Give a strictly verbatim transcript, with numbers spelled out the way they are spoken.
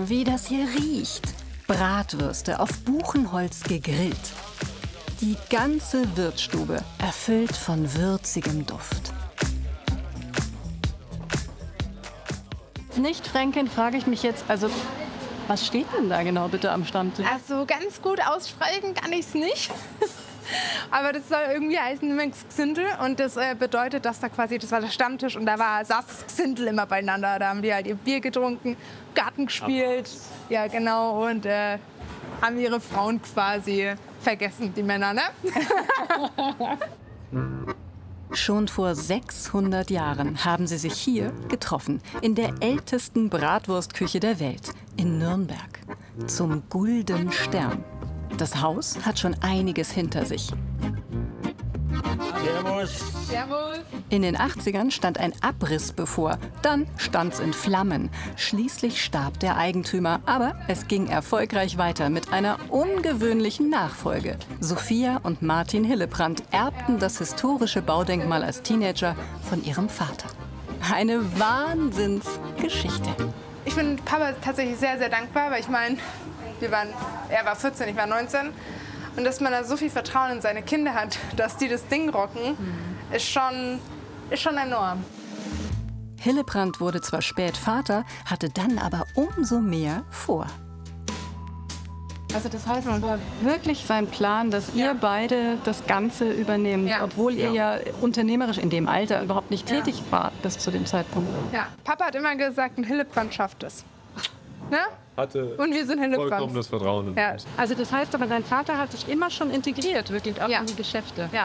Wie das hier riecht. Bratwürste auf Buchenholz gegrillt. Die ganze Wirtsstube erfüllt von würzigem Duft. Nicht-Fränkin frage ich mich jetzt, also was steht denn da genau bitte am Stammtisch? Also ganz gut aussprechen kann ich es nicht. Aber das soll irgendwie heißen Xindel und das äh, bedeutet, dass da quasi, das war der Stammtisch und da war, saß das Xindel immer beieinander. Da haben die halt ihr Bier getrunken, Garten gespielt, Ach. ja genau, und äh, haben ihre Frauen quasi vergessen, die Männer, ne? Schon vor sechshundert Jahren haben sie sich hier getroffen, in der ältesten Bratwurstküche der Welt, in Nürnberg, zum Gulden Stern. Das Haus hat schon einiges hinter sich. Servus. Servus. In den achtzigern stand ein Abriss bevor, dann stand's in Flammen. Schließlich starb der Eigentümer, aber es ging erfolgreich weiter mit einer ungewöhnlichen Nachfolge. Sophia und Martin Hillebrand erbten das historische Baudenkmal als Teenager von ihrem Vater. Eine Wahnsinnsgeschichte. Ich bin Papa tatsächlich sehr, sehr dankbar, weil ich meine, wir waren, er war vierzehn, ich war neunzehn. Und dass man da so viel Vertrauen in seine Kinder hat, dass die das Ding rocken, mhm. ist, schon, ist schon enorm. Hillebrand wurde zwar spät Vater, hatte dann aber umso mehr vor. Also das heißt, es war wirklich sein Plan, dass ihr ja. beide das Ganze übernehmt, ja. obwohl ihr ja. ja unternehmerisch in dem Alter überhaupt nicht tätig ja. wart bis zu dem Zeitpunkt. Ja, Papa hat immer gesagt, ein Hillebrand schafft es. Ne? Hatte und wir sind vollkommenes Vertrauen in ja. uns. Also das heißt aber, dein Vater hat sich immer schon integriert, wirklich auch ja. in die Geschäfte. Ja,